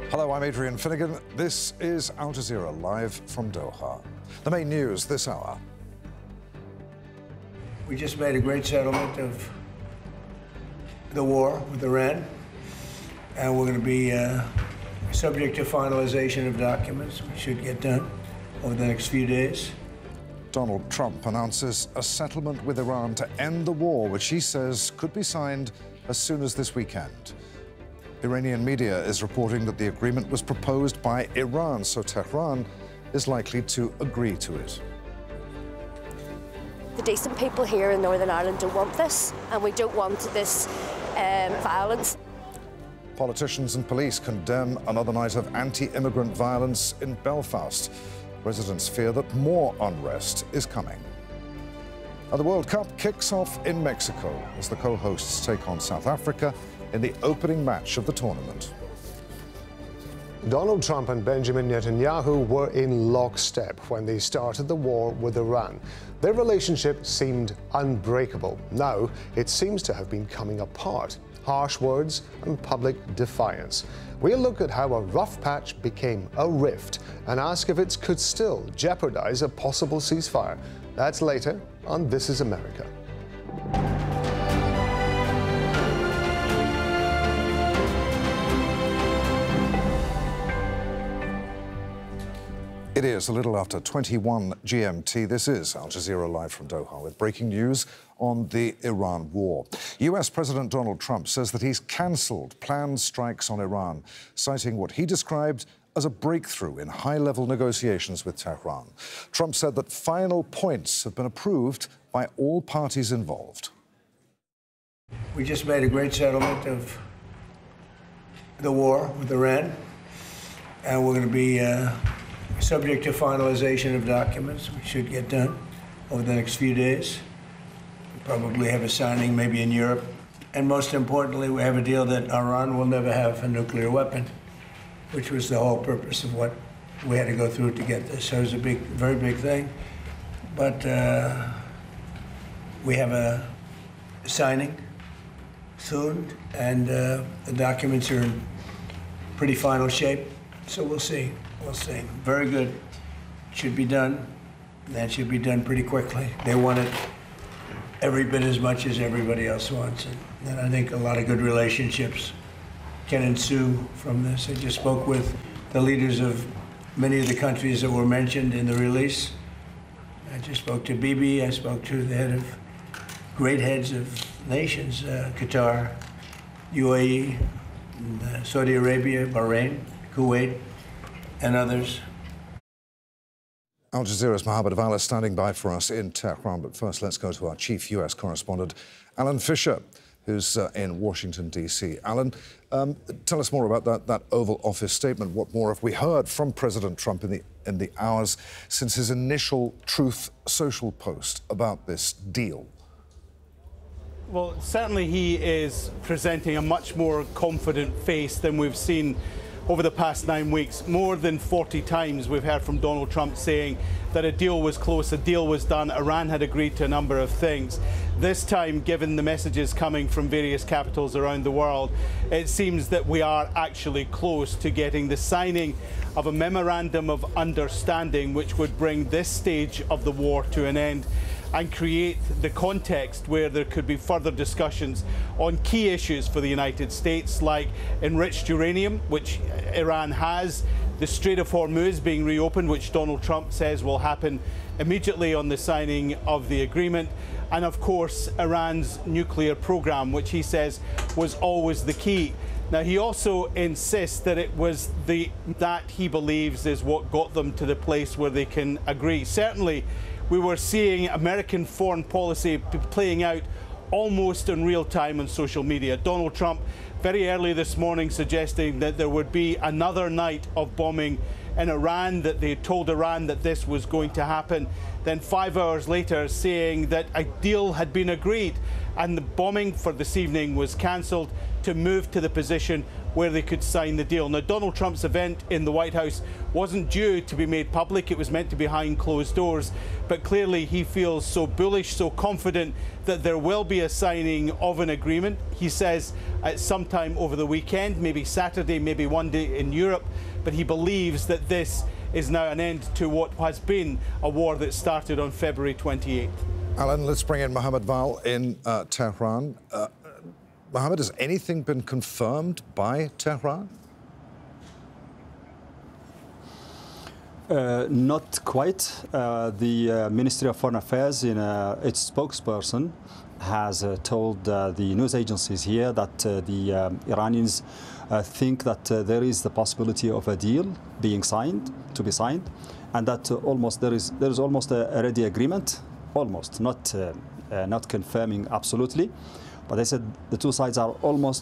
Hello, I'm Adrian Finnegan. This is Al Jazeera live from Doha. The main news this hour. We just made a great settlement of the war with Iran, and we're going to be subject to finalization of documents, which should get done over the next few days. Donald Trump announces a settlement with Iran to end the war, which he says could be signed as soon as this weekend. Iranian media is reporting that the agreement was proposed by Iran, so Tehran is likely to agree to it. The decent people here in Northern Ireland don't want this, and we don't want this violence. Politicians and police condemn another night of anti-immigrant violence in Belfast. Residents fear that more unrest is coming. And the World Cup kicks off in Mexico as the co-hosts take on South Africa in the opening match of the tournament. Donald Trump and Benjamin Netanyahu were in lockstep when they started the war with Iran. Their relationship seemed unbreakable. Now it seems to have been coming apart. Harsh words and public defiance. We'll look at how a rough patch became a rift and ask if it could still jeopardize a possible ceasefire. That's later on This Is America. It is a little after 21 GMT. This is Al Jazeera live from Doha with breaking news on the Iran war. US President Donald Trump says that he's cancelled planned strikes on Iran, citing what he described as a breakthrough in high-level negotiations with Tehran. Trump said that final points have been approved by all parties involved. We just made a great settlement of the war with Iran, and we're going to be subject to finalization of documents, which should get done over the next few days. We'll probably have a signing maybe in Europe. And most importantly, we have a deal that Iran will never have a nuclear weapon, which was the whole purpose of what we had to go through to get this. So it was a big, very big thing. But we have a signing soon, and the documents are in pretty final shape. So we'll see. We'll see. Very good. Should be done. That should be done pretty quickly. They want it every bit as much as everybody else wants it. And I think a lot of good relationships can ensue from this. I just spoke with the leaders of many of the countries that were mentioned in the release. I just spoke to Bibi. I spoke to the head of great heads of nations, Qatar, UAE, and, Saudi Arabia, Bahrain, Kuwait, and others. Al Jazeera's Mohammed Avala standing by for us in Tehran. But first, let's go to our chief US correspondent, Alan Fisher, who's in Washington, D.C. Alan, tell us more about that Oval Office statement. What more have we heard from President Trump in the hours since his initial Truth Social post about this deal? Well, certainly he is presenting a much more confident face than we've seen over the past 9 weeks. More than 40 times we've heard from Donald Trump saying that a deal was close, a deal was done, Iran had agreed to a number of things. This time, given the messages coming from various capitals around the world, it seems that we are actually close to getting the signing of a memorandum of understanding which would bring this stage of the war to an end and create the context where there could be further discussions on key issues for the United States, like enriched uranium, which Iran has, the Strait of Hormuz being reopened, which Donald Trump says will happen immediately on the signing of the agreement, and of course Iran's nuclear program, which he says was always the key. Now, he also insists that it was that he believes is what got them to the place where they can agree. Certainly, we were seeing American foreign policy playing out almost in real time on social media. Donald Trump very early this morning suggesting that there would be another night of bombing in Iran, that they told Iran that this was going to happen. Then 5 hours later saying that a deal had been agreed and the bombing for this evening was cancelled to move to the position where they could sign the deal. Now, Donald Trump's event in the White House wasn't due to be made public. It was meant to be behind closed doors. But clearly he feels so bullish, so confident that there will be a signing of an agreement. He says at some time over the weekend, maybe Saturday, maybe one day in Europe. But he believes that this is now an end to what has been a war that started on February 28th. Alan, let's bring in Mohammed Val in Tehran. Mohammed, has anything been confirmed by Tehran? Not quite. The Ministry of Foreign Affairs, in its spokesperson, has told the news agencies here that the Iranians think that there is the possibility of a deal being signed, and that there is almost a ready agreement, almost, not confirming absolutely. But they said the two sides are almost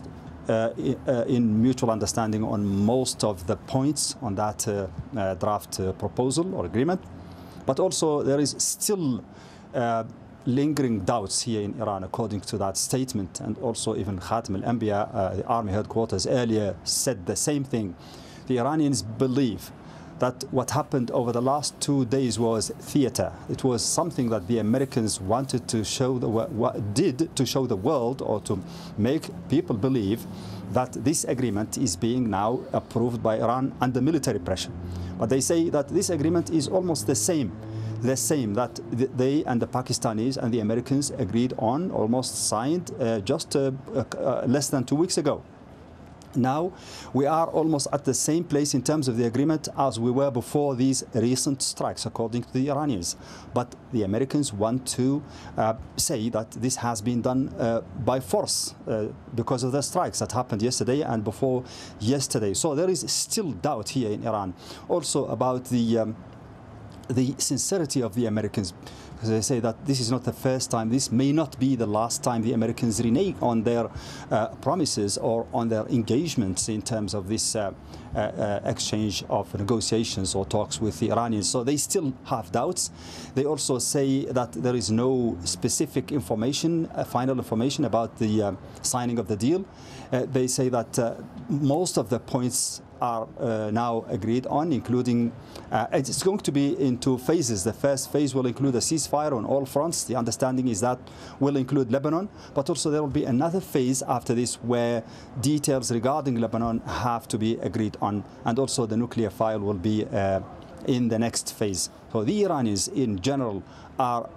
in mutual understanding on most of the points on that draft proposal or agreement. But also there is still lingering doubts here in Iran, according to that statement. And also even Khatam al-Anbiya, the army headquarters, earlier said the same thing. The Iranians believe that what happened over the last 2 days was theater. It was something that the Americans wanted to show to show the world, or to make people believe that this agreement is being now approved by Iran under military pressure. But they say that this agreement is almost the same that they and the Pakistanis and the Americans agreed on, almost signed just less than 2 weeks ago. Now we are almost at the same place in terms of the agreement as we were before these recent strikes, according to the Iranians. But the Americans want to say that this has been done by force because of the strikes that happened yesterday and before yesterday. So there is still doubt here in Iran also about the sincerity of the Americans. Because they say that this is not the first time, this may not be the last time the Americans renege on their promises or on their engagements in terms of this exchange of negotiations or talks with the Iranians. So they still have doubts. They also say that there is no specific information, final information about the signing of the deal. They say that most of the points are now agreed on, including it's going to be in 2 phases. The first phase will include a ceasefire on all fronts. The understanding is that will include Lebanon, but also there will be another phase after this where details regarding Lebanon have to be agreed on, and also the nuclear file will be in the next phase. So the Iranians in general are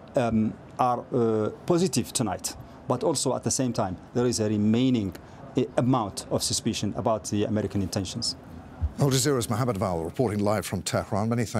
positive tonight, but also at the same time there is a remaining amount of suspicion about the American intentions. Al Jazeera's Mohammed Val reporting live from Tehran. Many thanks.